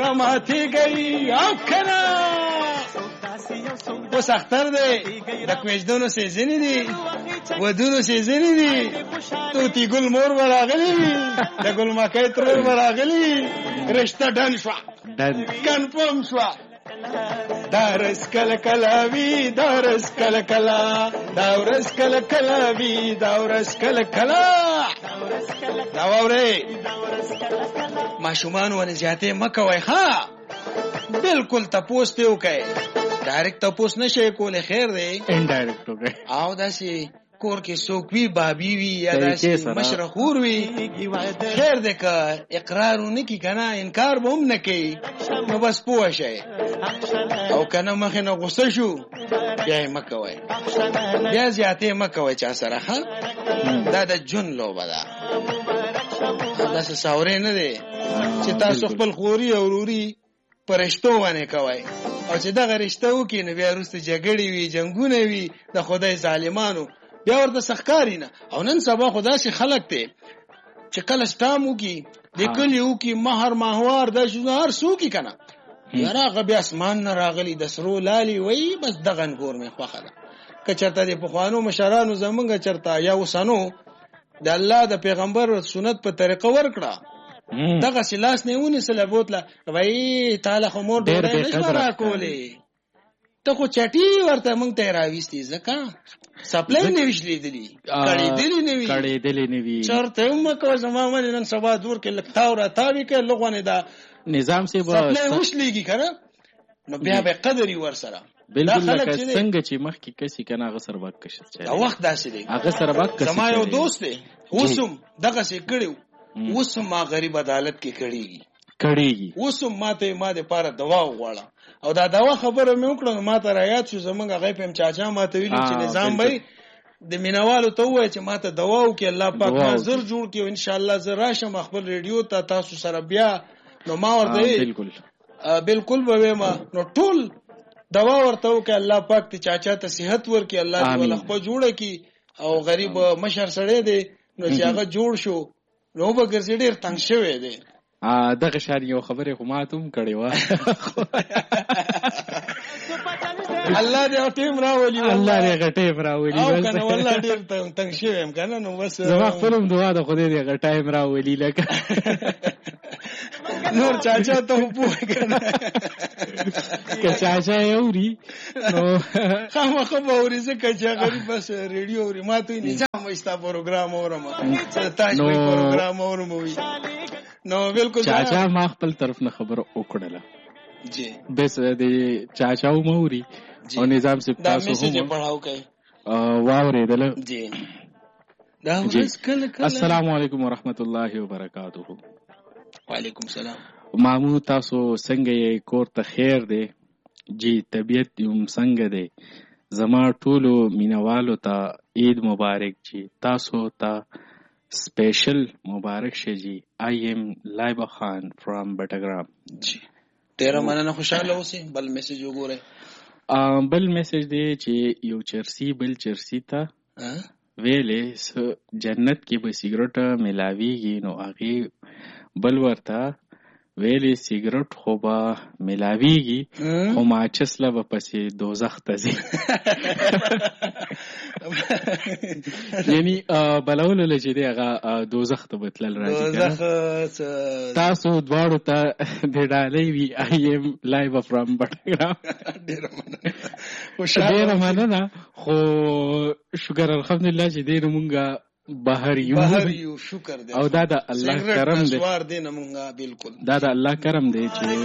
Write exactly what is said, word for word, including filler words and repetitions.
راماتی گئی او کنا اوس اختر دی د کویجدونو سیزنی دی ودونو سیزنی دی توتی ګل مور براغلی د ګل مکای ترور براغلی رشتہ ډن شو ډن کنفرم شو دارس کل کلاوی دارس کل کلا دارس کل کلاوی دارس کل کلا دا وره ما شومان ونه زیاته مکوي ها بالکل تپوس ته وکي ډایرکټ تپوس نشي کولای خیر دی انډایرکټ وکي او داسي کور کې سوکوي بابي وي یا داسي مشرخور وي خیر دی که اقرار نکي کنه انکار به هم نکي نو بس پوه شي او کنه مخه نه غوسه شو بیا یې مکوي بیا زیاته مکوي چا سره ها دا د جون لوبه ده دا څه ساورې نه دی چې تاسو خپل خوري او وروري پرشتو باندې کوي او چې دا غریشته وکي نو بیا وروسته جګړې وي جنگونه وي د خدای ظالمانو بیا ورته سخکاری نه او نن سبا خدا سي خلق ته چې کله ستام وکي د کلی وکي مہر ماهوار د شهر سوکي کنه یاره غبي اسمان نه راغلي د سرو لالي وای بس دغن ګور می خوخه ده که چرته د پخوانو مشرانو زمونږ چرته یا وسانو د الله د پیغمبر سنت په طریقه ورکړه دغه سلاس نه ونی سره بوتله وای تعالی خو مور ډېر نشو را کولې ته خو چټي ورته مونږ ته راويستي ځکه سپلای نه وشلې دي کړي دي نه وی کړي دي نه وی چرته مکو زما من نن سبا دور کې لکتاو را تاوي کې لغونه دا نظام سي به سپلای وشلېږي کنه نو بیا به قدرې ور سره بالکل لکه څنګه چې مخکې کسي کنه هغه سره وخت کښ دا وخت داسې دی هغه سره وخت کښ زما یو دوست دی وسم دغه سي کړیو وسم ما غریب عدالت کې کړیږي کړیږي وسم ماته ما د پاره دوا وغواړه او دا دوا خبره مې وکړه ما ته رايات شو زمونږ هغه پم چاچا ماته ویل چې نظام به د مینوالو ته وای چې ماته دوا وکي الله پاک ما زر جوړ کړي ان شاء الله زه راشم خپل ریډیو ته تاسو سره بیا نو ما ورته بالکل بالکل به ما نو ټول دوا ورته وکي الله پاک ته چاچا ته صحت ورکي الله دې ول خپل جوړه کی او غریب مشر سړی دی نو چې هغه جوړ شو نو به ګرځي ډیر تنگ شوی دی ا دغه شان یو خبره خو ماتوم کړي وا الله دې ټیم راولي الله دې غټه راولي او کنه والله ډیر تنگ شوم کنه نو بس زما خپلم دعا ده خدای دې غټه راولي لکه نور چاچا ته پوه کنه که چاچا یوري نو خامخا باوري زکه چې غریب بس ریډیو اوري ماته نظام وستا پروګرام اورم تاسو پروګرام اورم وي نو بالکل چاچا ما خپل طرف نه خبر وکړله جی بس دې چاچاو موري او نظام سے تاسو هم پڑھاو کوي واورېدل جی دا ورس کله کله السلام علیکم ورحمت الله وبرکاتہ وعلیکم السلام مامو تاسو څنګه یې کور ته خیر دی جی طبیعت یم څنګه دی زما ټولو مینوالو ته عید مبارک جی تاسو ته سپیشل مبارک شه جی آئی ایم لایبا خان فرام بټګرام جی ډیر مننه خوشاله اوسئ بل میسج وګورئ بل میسج دی چې یو چرسی بل چرسی ته ویلې جنت کې به سیګریټ ملاویږي نو هغه بل ورته ویلې سیګریټ خو به ملاویږي خو ماچس له به پسې دوزخ ته ځي یعنی بلولو چې دی هغه دوزخ ته به تلل راځي تاسو دواړو ته د ډالۍ وي آی ایم لایو فرام بټګرام ډېره مننه خو شکر الحمدلله چې دی نو مونږه بهر یو بهر یو شکر دی او دا د الله کرم دی سوار دی نه مونږه بالکل دا د الله کرم دی چې